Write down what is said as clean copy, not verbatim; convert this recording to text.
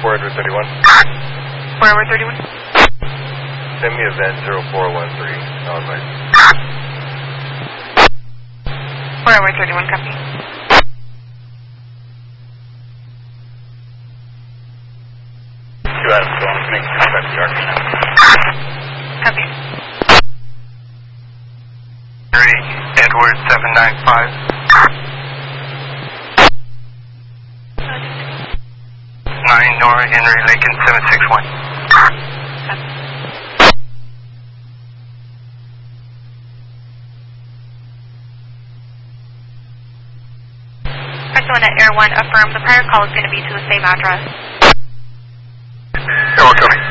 4 Edward 31. 4 Edward 31. Send me event 0413. I'll advise. 4 Edward 31, copy. Two Adams, go on. Make contact with York now. Copy. 3 Edward 795. 9 Nora Henry Lincoln 761. Person at Air 1, affirm the prior call is going to be to the same address. Air 1, copy.